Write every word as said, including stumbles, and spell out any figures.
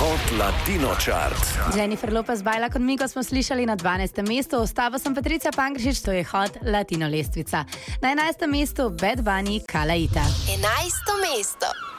Hot Latino Chart. Jennifer Lopez bajla kot mi, ko smo slišali na dvanajstem mestu. Ostava sem Patricia Pankrešič, to je Hot Latino lestvica. Na enajstem mestu Bad Bunny, Kalaita. enajsto mesto.